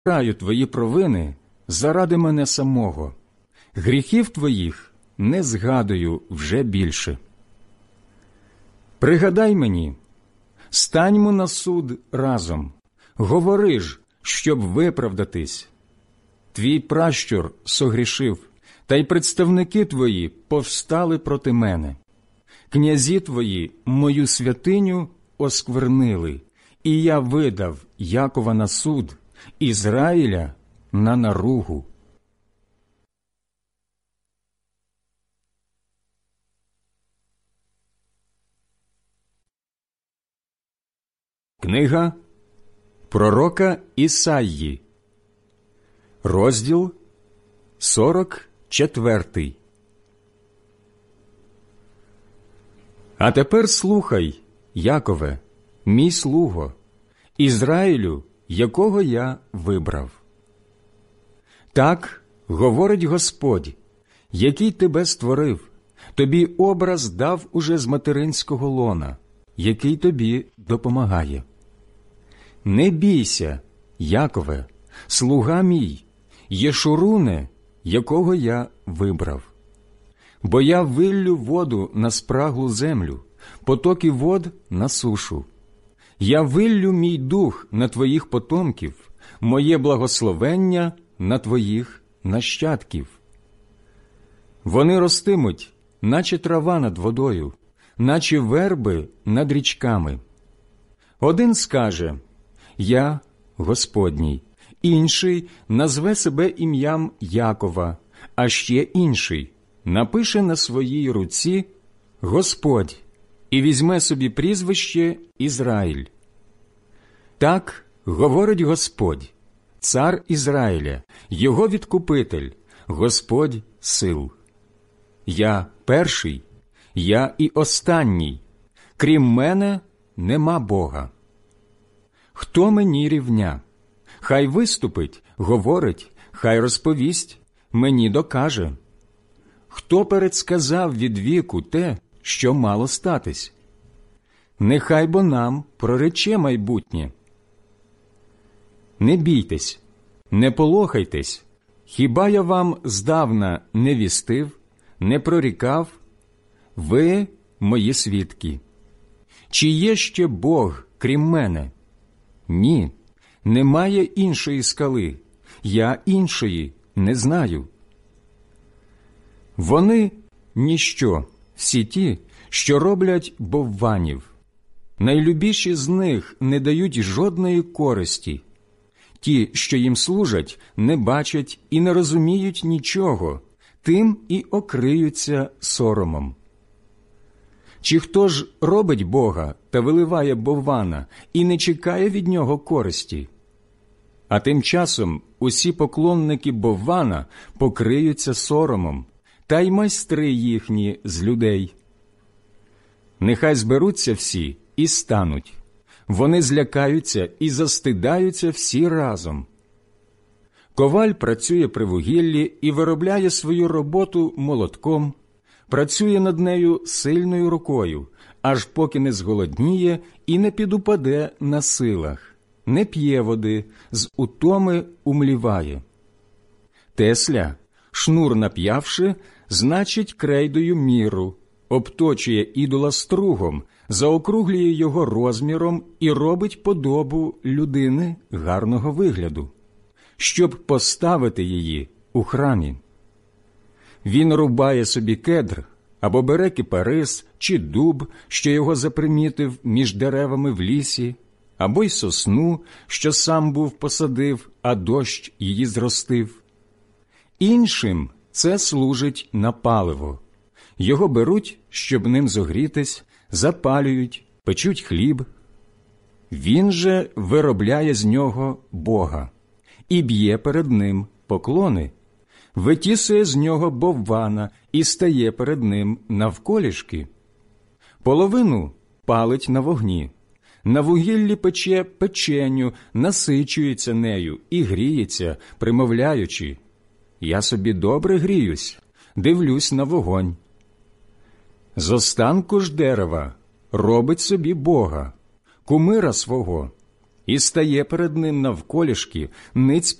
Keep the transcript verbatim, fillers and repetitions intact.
презираю твої провини заради мене самого. Гріхів твоїх не згадую вже більше. Пригадай мені, станьмо на суд разом, говори ж, щоб виправдатись. Твій пращур согрішив, та й представники твої повстали проти мене. Князі твої мою святиню осквернили, і я видав Якова на суд, Ізраїля на наругу. Книга пророка Ісаї, розділ сорок четвертий. А тепер слухай, Якове, мій слуго, Ізраїлю, якого я вибрав. Так говорить Господь, який тебе створив, тобі образ дав уже з материнського лона, який тобі допомагає. Не бійся, Якове, слуга мій, Єшуруне, якого я вибрав. Бо я виллю воду на спраглу землю, потоки вод на сушу. Я виллю мій дух на твоїх потомків, моє благословення на твоїх нащадків. Вони ростимуть, наче трава над водою, наче верби над річками. Один скаже: «Я Господній», інший назве себе ім'ям Якова, а ще інший напише на своїй руці «Господь» і візьме собі прізвище Ізраїль. Так говорить Господь, цар Ізраїля, його відкупитель, Господь сил. Я перший, я і останній, крім мене нема Бога. Хто мені рівня? Хай виступить, говорить, хай розповість, мені докаже. Хто передсказав від віку те, що мало статись? Нехай бо нам прорече майбутнє. Не бійтесь, не полохайтесь, хіба я вам здавна не вістив, не прорікав? Ви мої свідки. Чи є ще Бог, крім мене? Ні, немає іншої скали, я іншої не знаю. Вони – ніщо, всі ті, що роблять бовванів. Найлюбіші з них не дають жодної користі. Ті, що їм служать, не бачать і не розуміють нічого, тим і окриються соромом. Чи хто ж робить Бога та виливає боввана і не чекає від нього користі? А тим часом усі поклонники боввана покриються соромом, та й майстри їхні з людей. Нехай зберуться всі і стануть. Вони злякаються і застидаються всі разом. Коваль працює при вугіллі і виробляє свою роботу молотком, працює над нею сильною рукою, аж поки не зголодніє і не підупаде на силах, не п'є води, з утоми умліває. Тесля, шнур нап'явши, значить крейдою міру, обточує ідола стругом, заокруглює його розміром і робить подобу людини гарного вигляду, щоб поставити її у храмі. Він рубає собі кедр, або бере кипарис чи дуб, що його запримітив між деревами в лісі, або й сосну, що сам був посадив, а дощ її зростив. Іншим це служить на паливо. Його беруть, щоб ним зогрітись, запалюють, печуть хліб. Він же виробляє з нього Бога і б'є перед ним поклони, витісує з нього боввана і стає перед ним навколішки. Половину палить на вогні, на вугіллі пече печеню, насичується нею і гріється, примовляючи: «Я собі добре гріюсь, дивлюсь на вогонь». З останку ж дерева робить собі Бога, кумира свого, і стає перед ним навколішки, ниць